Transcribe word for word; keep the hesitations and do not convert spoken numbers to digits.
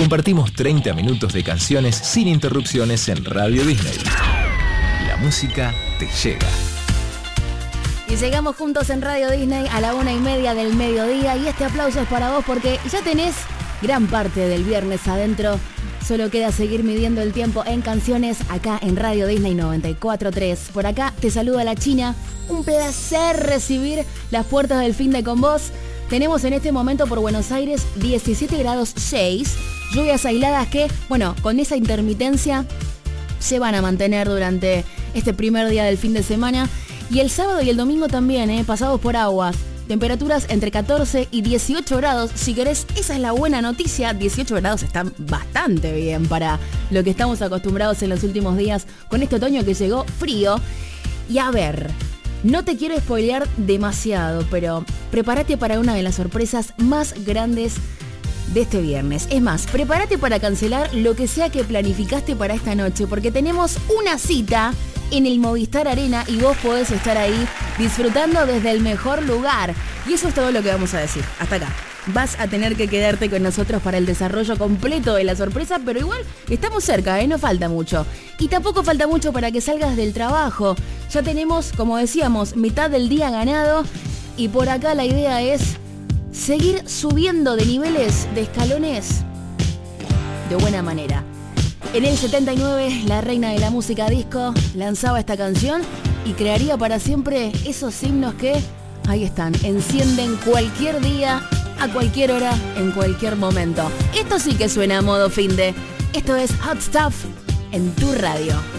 Compartimos treinta minutos de canciones sin interrupciones en Radio Disney. La música te llega. Y llegamos juntos en Radio Disney a la una y media del mediodía y este aplauso es para vos porque ya tenés gran parte del viernes adentro. Solo queda seguir midiendo el tiempo en canciones acá en Radio Disney noventa y cuatro punto tres. Por acá te saluda la China. Un placer recibir las puertas del fin de con vos. Tenemos en este momento por Buenos Aires diecisiete grados seis. Lluvias aisladas que, bueno, con esa intermitencia se van a mantener durante este primer día del fin de semana. Y el sábado y el domingo también, eh, pasados por aguas. Temperaturas entre catorce y dieciocho grados. Si querés, esa es la buena noticia. dieciocho grados están bastante bien para lo que estamos acostumbrados en los últimos días con este otoño que llegó frío. Y a ver, no te quiero spoilear demasiado, pero prepárate para una de las sorpresas más grandes de este viernes. Es más, prepárate para cancelar lo que sea que planificaste para esta noche, porque tenemos una cita en el Movistar Arena y vos podés estar ahí disfrutando desde el mejor lugar. Y eso es todo lo que vamos a decir. Hasta acá. Vas a tener que quedarte con nosotros para el desarrollo completo de la sorpresa, pero igual estamos cerca, ¿eh? No falta mucho. Y tampoco falta mucho para que salgas del trabajo. Ya tenemos, como decíamos, mitad del día ganado y por acá la idea es seguir subiendo de niveles, de escalones, de buena manera. En el setenta y nueve, la reina de la música disco lanzaba esta canción y crearía para siempre esos himnos que, ahí están, encienden cualquier día, a cualquier hora, en cualquier momento. Esto sí que suena a modo finde. Esto es Hot Stuff en tu radio.